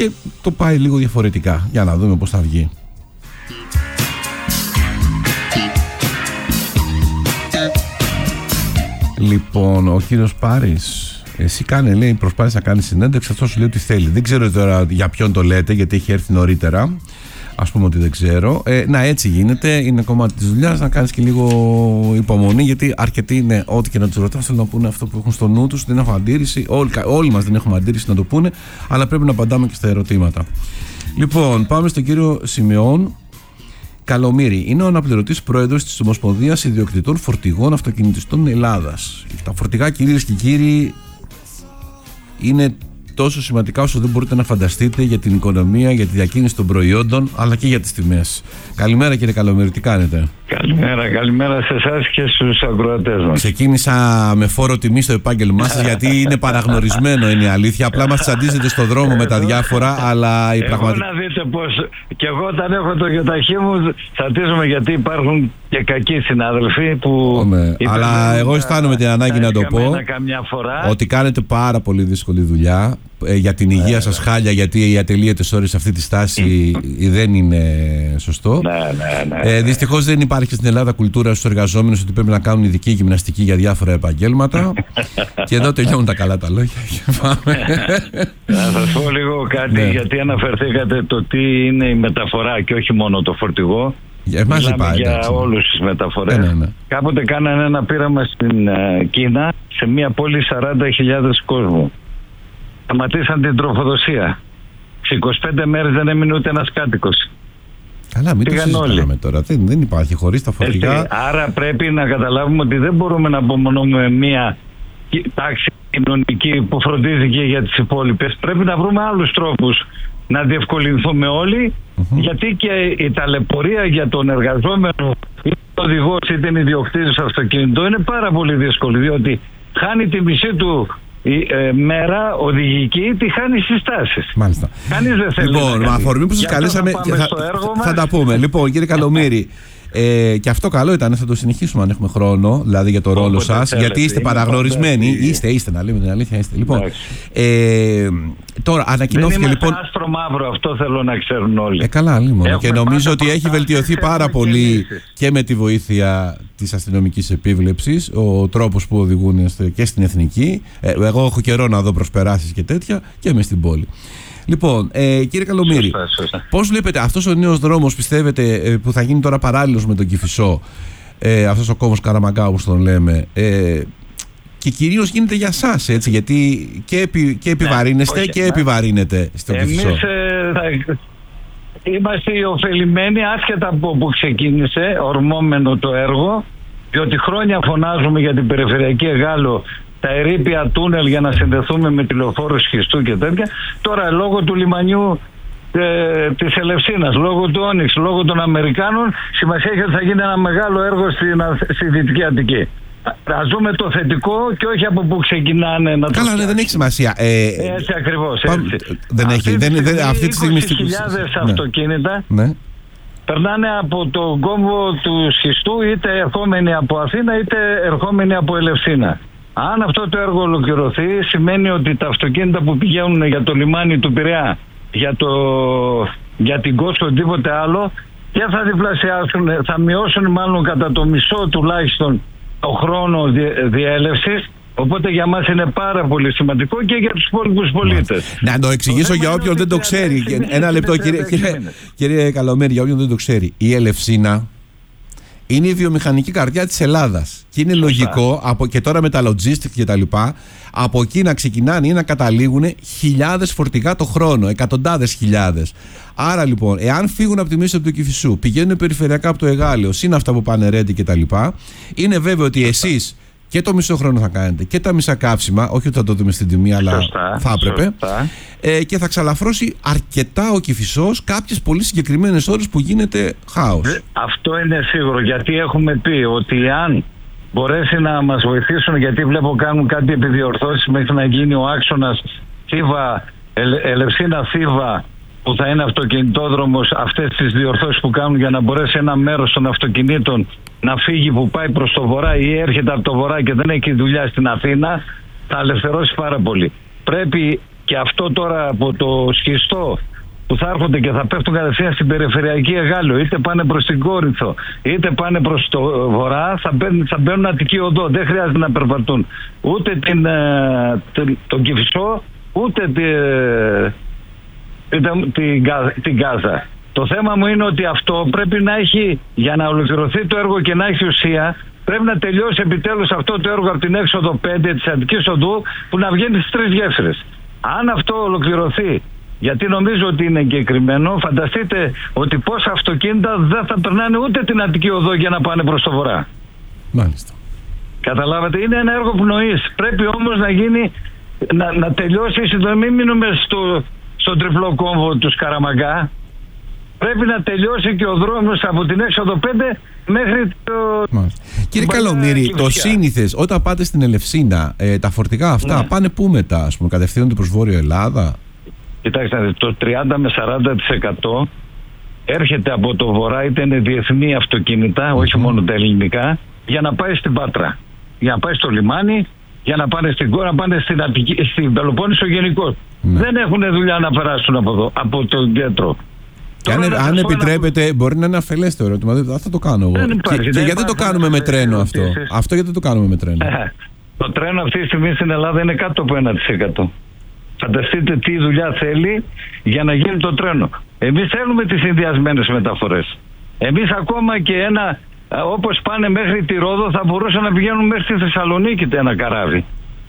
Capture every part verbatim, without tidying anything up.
και το πάει λίγο διαφορετικά. Για να δούμε πώς θα βγει. Λοιπόν, ο κύριος Πάρης, εσύ κάνε, λέει, προσπάθησε να κάνει συνέντευξη, αυτό σου λέει ότι θέλει. Δεν ξέρω τώρα για ποιον το λέτε, γιατί έχει έρθει νωρίτερα. Ας πούμε ότι δεν ξέρω. Ε, να, έτσι γίνεται. Είναι κομμάτι της δουλειάς να κάνεις και λίγο υπομονή, γιατί αρκετοί είναι, ό,τι και να τους ρωτάς, θέλουν να πούνε αυτό που έχουν στο νου τους. Δεν έχω αντίρρηση. Όλοι, όλοι μας δεν έχουμε αντίρρηση να το πούνε, αλλά πρέπει να απαντάμε και στα ερωτήματα. Λοιπόν, πάμε στον κύριο Σιμεών. Καλομήρη, είναι ο αναπληρωτής πρόεδρος της Ομοσπονδίας Ιδιοκτητών Φορτηγών Αυτοκινητιστών Ελλάδας. Τα φορτηγά, κυρίες και κύριοι, είναι τόσο σημαντικά όσο δεν μπορείτε να φανταστείτε για την οικονομία, για τη διακίνηση των προϊόντων, αλλά και για τις τιμές. Καλημέρα, κύριε Καλομήρη, τι κάνετε? Καλημέρα, καλημέρα σε εσάς και στους ακροατές μας. Ξεκίνησα με φόρο τιμή στο επάγγελμά σας, γιατί είναι παραγνωρισμένο, είναι η αλήθεια. Απλά μας τσαντίζετε στο δρόμο με τα διάφορα, αλλά η πραγματικότητα. Εγώ να δείτε πως και εγώ όταν έχω το γεταχή μου τσαντίζομαι, γιατί υπάρχουν και κακοί συνάδελφοι που. Ναι, αλλά εγώ αισθάνομαι την ανάγκη να το πω ότι κάνετε πάρα πολύ δύσκολη δουλειά. Για την υγεία ναι, σας ναι. χάλια, γιατί οι ατελείωτες ώρες σε αυτή τη στάση δεν είναι σωστό. Ναι, ναι, ναι. Ε, δυστυχώς δεν υπάρχει στην Ελλάδα κουλτούρα στους εργαζόμενους ότι πρέπει να κάνουν ειδική γυμναστική για διάφορα επαγγέλματα. Και εδώ τελειώνουν τα καλά τα λόγια. Να σας πω λίγο κάτι, ναι. γιατί αναφερθήκατε το τι είναι η μεταφορά και όχι μόνο το φορτηγό. Για, Μιλάμε για ναι. όλους τις μεταφορές. Ναι, ναι, ναι. Κάποτε κάνανε ένα πείραμα στην uh, Κίνα, σε μια πόλη σαράντα χιλιάδες κόσμου. Σταματήσαν την τροφοδοσία. Σε είκοσι πέντε μέρες δεν έμεινε ούτε ένας κάτοικος. Καλά, μην το συζητάμε τώρα. Δεν, δεν υπάρχει χωρίς τα φορτηγά. Έτσι, άρα πρέπει να καταλάβουμε ότι δεν μπορούμε να απομονώνουμε μία τάξη κοινωνική που φροντίζει και για τις υπόλοιπες. Πρέπει να βρούμε άλλους τρόπους να διευκολυνθούμε όλοι, mm-hmm. γιατί και η ταλαιπωρία για τον εργαζόμενο, είτε ο οδηγός είτε είναι ιδιοκτήτης αυτοκίνητο, είναι πάρα πολύ δύσκολη, διότι χάνει τη μισή του η ε, μέρα οδηγική, τη χάνει στις τάσεις. Μάλιστα. Κανείς δεν θέλει. Λοιπόν, με αφορμή που σας καλέσαμε, θα, θα, θα τα πούμε. Λοιπόν, κύριε Καλομήρη, ε, και αυτό καλό ήταν, θα το συνεχίσουμε αν έχουμε χρόνο, δηλαδή για το ρόλο Όποτε σας, θέλετε, γιατί είστε παραγνωρισμένοι. Είστε, είστε, να λέμε την αλήθεια, είστε. Λοιπόν, ε, τώρα ανακοινώθηκε λοιπόν. Είναι άστρο μαύρο, αυτό θέλω να ξέρουν όλοι. Ε, καλά, λοιπόν. Και νομίζω ότι έχει βελτιωθεί πάρα πολύ και με τη βοήθεια της αστυνομικής επίβλεψης, ο τρόπος που οδηγούν και στην εθνική. Ε, εγώ έχω καιρό να δω προσπεράσεις και τέτοια και μες στην πόλη. Λοιπόν, ε, κύριε Καλομήρη, σωστά, σωστά. πώς βλέπετε αυτός ο νέος δρόμος, πιστεύετε, ε, που θα γίνει τώρα παράλληλος με τον Κηφισό, ε, αυτός ο κόμβος Καραμαγκά, όπως τον λέμε, ε, και κυρίως γίνεται για σας, έτσι, γιατί και, επι, και επιβαρύνεστε ναι, και ναι. επιβαρύνετε στον Κηφισό. Εμείς ε, θα, είμαστε οι ωφελημένοι, άσχετα από που ξεκίνησε ορμόμενο το έργο, διότι χρόνια φωνάζουμε για την περιφερειακή Εγάλο, τα ερείπια τούνελ για να συνδεθούμε με τηλεοφόρους Χριστού και τέτοια. Τώρα λόγω του λιμανιού ε, της Ελευσίνας, λόγω του Όνιξ, λόγω των Αμερικάνων, σημασία έχει ότι θα γίνει ένα μεγάλο έργο στην, στη Δυτική Αττική. Ας δούμε το θετικό και όχι από πού ξεκινάνε να το. Καλά, ναι, δεν έχει σημασία. Ε, έτσι ακριβώς. Έτσι. Δεν αυτή έχει. Δεν, δεν, αυτή τη στιγμή είκοσι χιλιάδες ναι. αυτοκίνητα ναι. περνάνε από τον κόμβο του Σχιστού, είτε ερχόμενοι από Αθήνα είτε ερχόμενοι από Ελευσίνα. Αν αυτό το έργο ολοκληρωθεί, σημαίνει ότι τα αυτοκίνητα που πηγαίνουν για το λιμάνι του Πειραιά, για, το, για την Κόσκο, οτιδήποτε άλλο, και θα διπλασιάσουν, θα μειώσουν μάλλον κατά το μισό τουλάχιστον το χρόνο διέλευσης. Οπότε για μας είναι πάρα πολύ σημαντικό και για τους υπόλοιπους πολίτες. Να το εξηγήσω για όποιον δεν το ξέρει. Ένα λεπτό, κύριε, κύριε, κύριε Καλομήρη, για όποιον δεν το ξέρει. Η Ελευσίνα είναι η βιομηχανική καρδιά της Ελλάδας. Και είναι Σωστά. λογικό, από, και τώρα με τα logistics και τα λοιπά, από εκεί να ξεκινάνε ή να καταλήγουν χιλιάδες φορτηγά το χρόνο, εκατοντάδες χιλιάδες. Άρα λοιπόν, εάν φύγουν από τη μέση του Κηφισού, πηγαίνουν περιφερειακά από το Εγάλεο, συν αυτά που πάνε Ρέντι και τα λοιπά, είναι βέβαιο ότι εσείς και το μισό χρόνο θα κάνετε και τα μισά καύσιμα, όχι ότι θα το δούμε στην τιμή, αλλά σωστά, θα έπρεπε. Ε, και θα ξαλαφρώσει αρκετά ο Κηφισός κάποιες πολύ συγκεκριμένες ώρες που γίνεται χάος. Αυτό είναι σίγουρο, γιατί έχουμε πει ότι αν μπορέσει να μας βοηθήσουν, γιατί βλέπω κάνουν κάτι επιδιορθώσεις μέχρι να γίνει ο άξονας Θήβα, Ελευσίνα Θήβα, που θα είναι αυτοκινητόδρομος, αυτές τις διορθώσεις που κάνουν για να μπορέσει ένα μέρος των αυτοκινήτων να φύγει που πάει προς το βορρά ή έρχεται από το βορρά και δεν έχει δουλειά στην Αθήνα, θα ελευθερώσει πάρα πολύ. Πρέπει και αυτό τώρα από το σχιστό που θα έρχονται και θα πέφτουν κατευθείαν στην περιφερειακή Εγάλεο, είτε πάνε προς την Κόρινθο είτε πάνε προς το βορρά, θα μπαίνουν, θα μπαίνουν Αττική Οδό. Δεν χρειάζεται να περπατούν ούτε την, την, τον Κηφισό ούτε την, την, την Γάζα. Το θέμα μου είναι ότι αυτό πρέπει να έχει, για να ολοκληρωθεί το έργο και να έχει ουσία, πρέπει να τελειώσει επιτέλους αυτό το έργο από την έξοδο πέντε της Αττικής Οδού που να βγαίνει στις τρεις γέφυρες. Αν αυτό ολοκληρωθεί, γιατί νομίζω ότι είναι εγκεκριμένο, φανταστείτε ότι πόσα αυτοκίνητα δεν θα περνάνε ούτε την Αττική Οδό για να πάνε προς το βορρά. Μάλιστα. Καταλάβατε, είναι ένα έργο πνοής. Πρέπει όμως να γίνει, να, να τελειώσει η συνδρομή. Μην μείνουμε στο, στον τριπλό κόμβο του Σκαραμαγκά. Πρέπει να τελειώσει και ο δρόμος από την έξοδο πέντε μέχρι το... Μάλιστα. Κύριε Καλομήρη, το σύνηθες όταν πάτε στην Ελευσίνα, ε, τα φορτηγά αυτά ναι. πάνε πού μετά, ας πούμε, κατευθύνονται προς Βόρειο Ελλάδα? Κοιτάξτε, το τριάντα με σαράντα τοις εκατό έρχεται από το βορρά, είτε είναι διεθνή αυτοκίνητα, mm-hmm. όχι μόνο τα ελληνικά, για να πάει στην Πάτρα, για να πάει στο λιμάνι, για να πάνε στην Κόρα, να πάνε στην, Αττική, στην Πελοπόννησο γενικώς. Mm-hmm. Δεν έχουν δουλειά να περάσουν από, εδώ, από το κέντρο. Και αν, αν επιτρέπετε, να... μπορεί να είναι αφελές το ερώτημα. Δεν θα το κάνω εγώ. Υπάρχει, και, και γιατί δεν το κάνουμε με τρένο αυτό? Αυτό γιατί το κάνουμε με τρένο? Το τρένο αυτή τη στιγμή στην Ελλάδα είναι κάτω από ένα τοις εκατό. Φανταστείτε τι δουλειά θέλει για να γίνει το τρένο. Εμείς θέλουμε τις συνδυασμένες μεταφορές. Εμείς ακόμα και ένα, όπως πάνε μέχρι τη Ρόδο, θα μπορούσαν να πηγαίνουν μέχρι τη Θεσσαλονίκη ένα καράβι.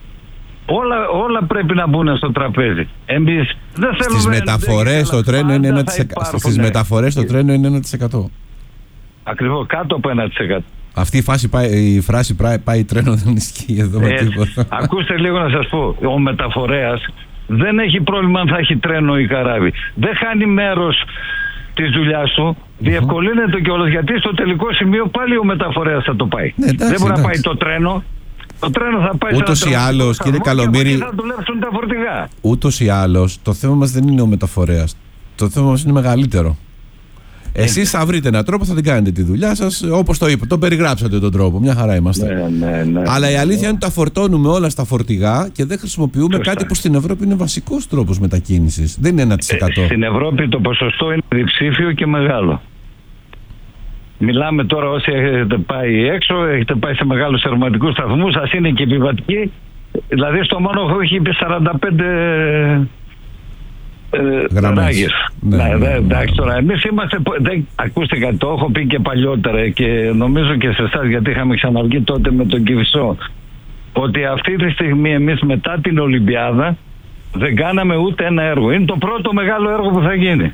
Όλα, όλα πρέπει να μπουν στο τραπέζι. Εμείς δεν θέλουμε... Στις μεταφορές το τρένο είναι ένα τοις εκατό. Στις μεταφορές το τρένο είναι ένα τοις εκατό. Ακριβώς, κάτω από ένα τοις εκατό. Αυτή η, φάση πάει, η φράση πάει, πάει τρένο δεν ισχύει εδώ με τίποτα. Ακούστε λίγο να σας πω. Ο μεταφορέας δεν έχει πρόβλημα αν θα έχει τρένο ή καράβι. Δεν χάνει μέρος της δουλειάς του. Διευκολύνεται κιόλας, γιατί στο τελικό σημείο πάλι ο μεταφορέας θα το πάει. Ναι, εντάξει, δεν μπορεί εντάξει. να πάει το τρένο. Το τρένο θα πάει ούτως σε ή άλλως, κύριε Καλομήρη, θα δουλέψουν τα φορτηγά. Ούτως ή άλλως, το θέμα μας δεν είναι ο μεταφορέας. Το θέμα μας είναι μεγαλύτερο. Εσείς θα βρείτε έναν τρόπο, θα την κάνετε τη δουλειά σας, όπως το είπα. Το περιγράψατε τον τρόπο. Μια χαρά είμαστε. Ναι, ναι, ναι, Αλλά ναι, η αλήθεια ναι. είναι ότι τα φορτώνουμε όλα στα φορτηγά και δεν χρησιμοποιούμε Σωστά. κάτι που στην Ευρώπη είναι βασικός τρόπος μετακίνησης. Δεν είναι ένα τοις εκατό. Ε, στην Ευρώπη το ποσοστό είναι διψήφιο και μεγάλο. Μιλάμε τώρα όσοι έχετε πάει έξω, έχετε πάει σε μεγάλους ερματικούς σταθμούς, σας είναι και επιβατικοί. Δηλαδή στο Μόνοχο έχει σαράντα πέντε γραμμές. Ναι, ναι, ναι, εντάξει τώρα, εμείς είμαστε, δεν, ακούστε κάτι, το έχω πει και παλιότερα και νομίζω και σε εσάς, γιατί είχαμε ξαναβγεί τότε με τον Κηφισό, ότι αυτή τη στιγμή εμείς μετά την Ολυμπιάδα δεν κάναμε ούτε ένα έργο. Είναι το πρώτο μεγάλο έργο που θα γίνει.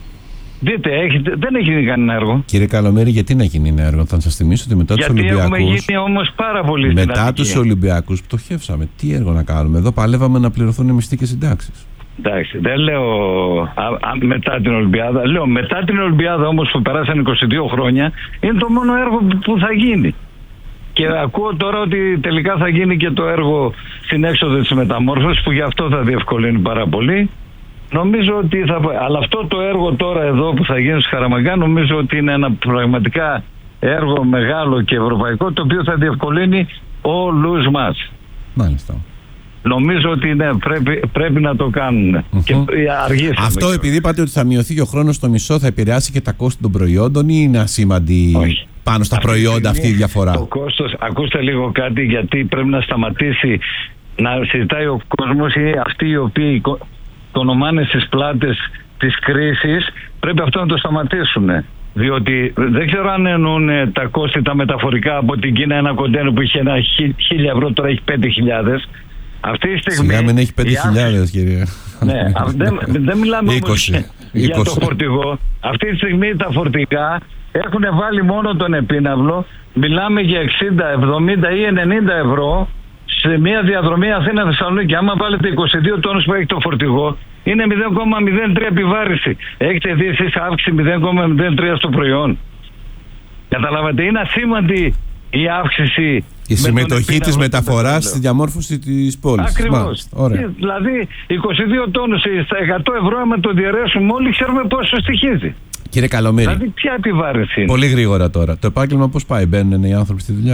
Δείτε, έχει, δεν έχει γίνει κανένα έργο. Κύριε Καλομήρη, γιατί να γίνει ένα έργο? Θα σας θυμίσω ότι μετά τους Ολυμπιακούς. Γιατί έχουμε γίνει όμως πάρα πολύ στην Μετά τους Ολυμπιακούς πτωχεύσαμε. Τι έργο να κάνουμε? Εδώ παλεύαμε να πληρωθούν οι μισθοί και συντάξεις. Εντάξει, δεν λέω α, α, μετά την Ολυμπιάδα. Λέω μετά την Ολυμπιάδα όμως που περάσαν είκοσι δύο χρόνια, είναι το μόνο έργο που θα γίνει. Και ακούω τώρα ότι τελικά θα γίνει και το έργο στην έξοδο της μεταμόρφωσης, που γι' αυτό θα διευκολύνει πάρα πολύ. Νομίζω ότι θα... Αλλά αυτό το έργο τώρα εδώ που θα γίνει στο Χαραμαγκά, νομίζω ότι είναι ένα πραγματικά έργο μεγάλο και ευρωπαϊκό, το οποίο θα διευκολύνει όλους μας. Μάλιστα. Νομίζω ότι ναι, πρέπει, πρέπει να το κάνουν. Mm-hmm. Και αργήσαμε. Αυτό επειδή είπατε ότι θα μειωθεί και ο χρόνος στο μισό, θα επηρεάσει και τα κόστη των προϊόντων, ή είναι ασήμαντη πάνω στα αυτή προϊόντα αυτή η διαφορά? Το κόστος, ακούστε λίγο κάτι, γιατί πρέπει να σταματήσει να συζητάει ο κόσμος, ή αυτοί οι οποίοι οικονομάνε στις πλάτες της κρίσης, πρέπει αυτό να το σταματήσουν. Διότι δεν ξέρω αν εννοούν τα κόστη τα μεταφορικά από την Κίνα, ένα κοντένο που είχε ένα χίλια ευρώ, τώρα έχει πέντε χιλιάδες. Αυτή τη στιγμή. Σιγά μην έχει πέντε χιλιάδες, κύριε. Ναι, δεν, δεν μιλάμε όμως για το φορτηγό. Αυτή τη στιγμή τα φορτηγά έχουν βάλει μόνο τον επίναυλο. Μιλάμε για εξήντα, εβδομήντα ή ενενήντα ευρώ σε μια διαδρομή Αθήνα-Θεσσαλονίκη. Άμα βάλετε είκοσι δύο τόνους που έχει το φορτηγό, είναι μηδέν κόμμα μηδέν τρία επιβάρηση. Έχετε δει εσείς αύξηση μηδέν κόμμα μηδέν τρία στο προϊόν? Καταλάβατε, είναι ασήμαντη η αύξηση. Η συμμετοχή της μεταφοράς στη διαμόρφωση της πόλης. Ακριβώς. Δηλαδή είκοσι δύο τόνους στα εκατό ευρώ, άμα το διαιρέσουμε όλοι, ξέρουμε πόσο στοιχίζει. Κύριε Καλομήρη, δηλαδή ποια επιβάρηση είναι? Πολύ γρήγορα τώρα. Το επάγγελμα πώς πάει? Μπαίνουν οι άνθρωποι στη δουλειά?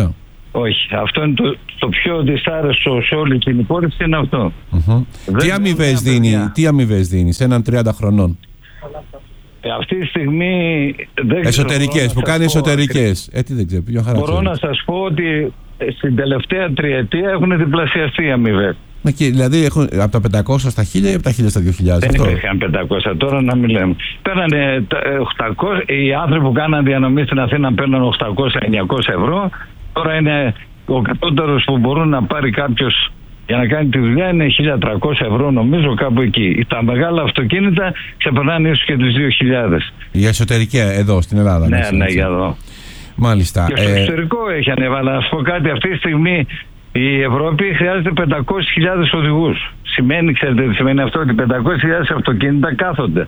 όχι. Αυτό είναι το, το πιο δυσάρεστο σε όλη την υπόθεση, είναι αυτό. Mm-hmm. Τι αμοιβές δίνει, τι αμοιβές δίνει σε έναν τριάντα χρονών? Αυτή τη στιγμή δεν εσωτερικές, που κάνει εσωτερικές. Ε, τι δεν ξέρω, ποιο χαρακτήρα. Μπορώ να σας πω ότι στην τελευταία τριετία έχουν διπλασιαστεί οι αμοιβές. Δηλαδή έχουν από τα πεντακόσια στα χίλια ή από τα χίλια στα δύο χιλιάδες? Δεν υπήρχαν πεντακόσια, τώρα να μην λέμε. Πέρανε οκτακόσια, οι άνθρωποι που κάναν διανομή στην Αθήνα παίρνουν οκτακόσια με εννιακόσια ευρώ. Τώρα είναι ο κατώτερος που μπορούν να πάρει κάποιος για να κάνει τη δουλειά είναι χίλια τριακόσια ευρώ, νομίζω, κάπου εκεί. Τα μεγάλα αυτοκίνητα ξεπερνάνε ίσως και τις δύο χιλιάδες. Η εσωτερική εδώ στην Ελλάδα? Ναι, ναι, για εδώ. Μάλιστα. Και στο ε... εξωτερικό έχει ανέβει. Να σου πω κάτι, αυτή τη στιγμή η Ευρώπη χρειάζεται πεντακόσιες χιλιάδες οδηγούς. Σημαίνει, ξέρετε τι σημαίνει αυτό? Ότι πεντακόσιες χιλιάδες αυτοκίνητα κάθονται.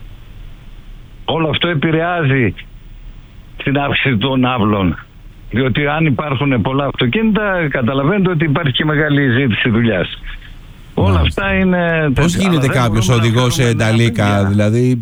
Όλο αυτό επηρεάζει την αύξηση των άβλων. Διότι αν υπάρχουν πολλά αυτοκίνητα, καταλαβαίνετε ότι υπάρχει και μεγάλη ζήτηση δουλειάς. Όλα αυτά είναι... Πώς γίνεται κάποιος οδηγός σε νταλίκα, δηλαδή...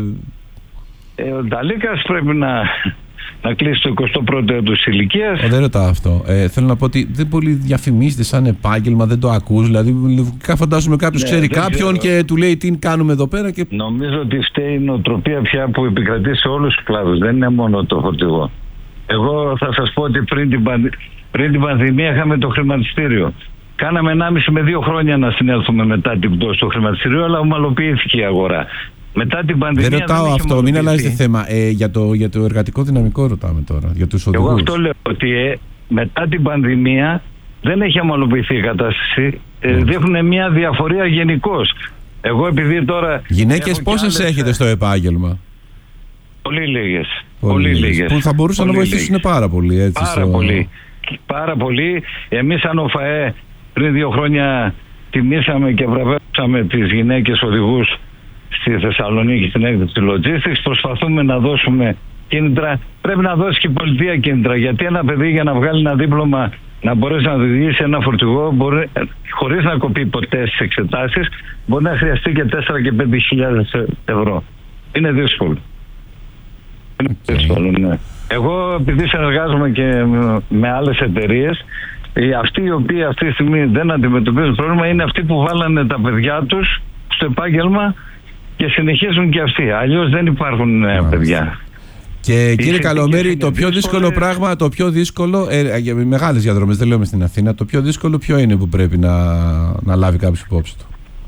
Ε, ο νταλίκας πρέπει να... να κλείσει το εικοστό πρώτο έτος της ηλικίας. Δεν ρωτάω αυτό. Ε, θέλω να πω ότι δεν πολύ διαφημίζεται σαν επάγγελμα, δεν το ακούς. Δηλαδή, φαντάζομαι κάποιος ναι, ξέρει κάποιον ξέρω. Και του λέει τι κάνουμε εδώ πέρα. Και... Νομίζω ότι φταίει η νοοτροπία πια που επικρατεί σε όλους τους κλάδους. Δεν είναι μόνο το φορτηγό. Εγώ θα σας πω ότι πριν την, πανδη... πριν την πανδημία είχαμε το χρηματιστήριο. Κάναμε ενάμιση με δύο χρόνια να συνέλθουμε μετά την πτώση στο χρηματιστήριο, αλλά ομαλοποιήθηκε η αγορά. Μετά την πανδημία. Δεν ρωτάω δεν αυτό, μην αλλάζετε θέμα. Ε, για, το, για το εργατικό δυναμικό ρωτάμε τώρα, για τους οδηγούς. Εγώ αυτό λέω, ότι ε, μετά την πανδημία δεν έχει ομαλοποιηθεί η κατάσταση. Ε, mm. Δείχνουν μια διαφορία γενικώς. Εγώ επειδή τώρα. Γυναίκες πόσες άλλες... έχετε στο επάγγελμα? Πολύ λίγες. Πολύ, πολύ λίγες. Που θα μπορούσαν πολύ να βοηθήσουν λίγες. Πάρα πολύ. Έτσι, πάρα στο... πολύ. Πάρα πολύ. Εμείς σαν ΟΦΑΕ πριν δύο χρόνια τιμήσαμε και βραβεύσαμε τις γυναίκες οδηγούς στη Θεσσαλονίκη, στην έκδοση Logistics. Προσπαθούμε να δώσουμε κίνητρα. Πρέπει να δώσει και η πολιτεία κίνητρα. Γιατί ένα παιδί για να βγάλει ένα δίπλωμα να μπορέσει να οδηγήσει ένα φορτηγό, μπορεί, χωρίς να κοπεί ποτέ στις εξετάσεις, μπορεί να χρειαστεί και τέσσερα και πέντε χιλιάδες ευρώ. Είναι δύσκολο. Είναι okay. δύσκολο, ναι. Εγώ επειδή συνεργάζομαι και με άλλες εταιρείες, αυτοί οι οποίοι αυτή τη στιγμή δεν αντιμετωπίζουν πρόβλημα είναι αυτοί που βάλανε τα παιδιά τους στο επάγγελμα και συνεχίζουν και αυτοί. Αλλιώς δεν υπάρχουν yeah. παιδιά. Και η κύριε Καλομήρη, το πιο δύσκολο δύσκολες... πράγμα, το πιο δύσκολο, ε, για μεγάλες διαδρομές, δεν λέμε στην Αθήνα, το πιο δύσκολο ποιο είναι που πρέπει να, να λάβει κάποιος υπόψη του?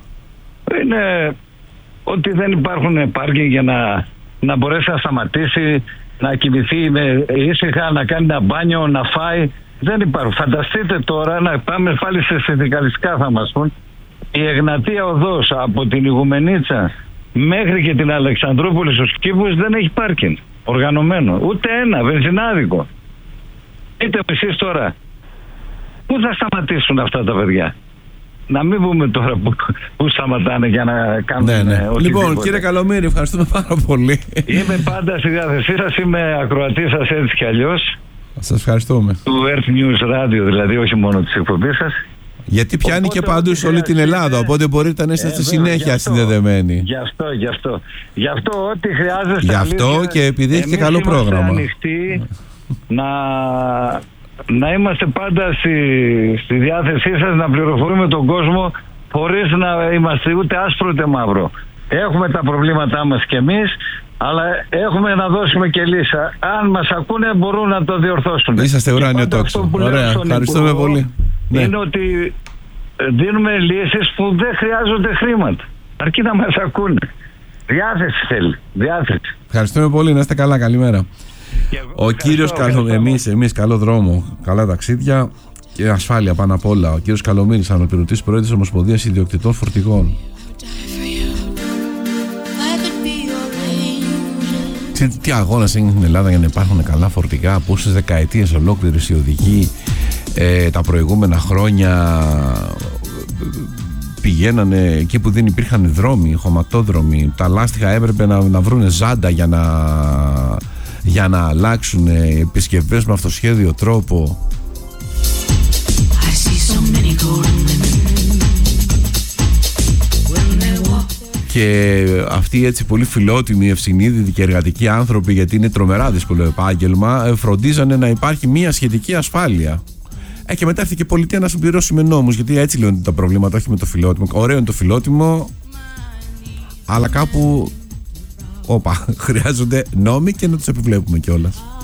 Είναι ότι δεν υπάρχουν πάρκινγκ για να, να μπορέσει να σταματήσει, να κοιμηθεί με ήσυχα, να κάνει ένα μπάνιο, να φάει. Δεν υπάρχουν. Φανταστείτε τώρα να πάμε πάλι σε συνδικαλιστικά, θα μας πούν. Η Εγνατία Οδός από την Ηγουμενίτσα μέχρι και την Αλεξανδρούπολη στους Κήπους δεν έχει πάρκινγκ οργανωμένο. Ούτε ένα, βενζινάδικο. Είτε εσείς τώρα, πού θα σταματήσουν αυτά τα παιδιά? Να μην πούμε τώρα που, που σταματάνε για να κάνουν ναι, ναι. οτιδήποτε. Λοιπόν, κύριε Καλομήρη, ευχαριστούμε πάρα πολύ. Είμαι πάντα στη διάθεσή σας, είμαι ακροατής σας έτσι κι αλλιώς. Σας ευχαριστούμε. Του Earth News Radio, δηλαδή, όχι μόνο της εκπομπής σας. Γιατί πιάνει οπότε, και παντού σε όλη την Ελλάδα, οπότε μπορείτε να είστε ε, στη συνέχεια γι συνδεδεμένοι. Γι' αυτό, γι' αυτό. Γι' αυτό ό,τι χρειάζεστε. Γι' αυτό αλήθεια, και επειδή έχει και καλό πρόγραμμα. Είμαστε ανοιχτοί να, να είμαστε πάντα στη, στη διάθεσή σας, να πληροφορούμε τον κόσμο χωρίς να είμαστε ούτε άσπρο ούτε μαύρο. Έχουμε τα προβλήματά μας κι εμείς, αλλά έχουμε να δώσουμε και λύση. Αν μας ακούνε μπορούν να το διορθώσουν. Είσαστε ουράνιο τόξο. Ωραία, ευχαριστούμε πολύ. Είναι ναι. ότι δίνουμε λύσεις που δεν χρειάζονται χρήματα. Αρκεί να μας ακούνε. Διάθεση θέλει. Διάθεση. Ευχαριστούμε πολύ. Να είστε καλά. Καλημέρα. Ο κύριος Καλομήρης, εμείς, εμείς καλό δρόμο, καλά ταξίδια και ασφάλεια πάνω απ' όλα. Ο κύριος Καλομήρης, αναπληρωτής πρόεδρος Ομοσπονδίας Ιδιοκτητών Φορτηγών. Ξέρετε τι αγώνας έγινε στην Ελλάδα για να υπάρχουν καλά φορτηγά? Πόσες δεκαετίες ολόκληρες οι οδηγοί ε, τα προηγούμενα χρόνια πηγαίνανε εκεί που δεν υπήρχαν δρόμοι, χωματόδρομοι. Τα λάστιχα έπρεπε να, να βρουν ζάντα για να, για να αλλάξουν επισκευές με αυτοσχέδιο τρόπο. Και αυτοί έτσι πολύ φιλότιμοι, ευσυνείδητοι και εργατικοί άνθρωποι, γιατί είναι τρομερά δύσκολο επάγγελμα, φροντίζανε να υπάρχει μια σχετική ασφάλεια. Ε, και μετά έρθει και η πολιτεία να συμπληρώσει με νόμους, γιατί έτσι λένε τα προβλήματα, όχι με το φιλότιμο. Ωραίο είναι το φιλότιμο, αλλά κάπου όπα, χρειάζονται νόμοι και να τους επιβλέπουμε κιόλας.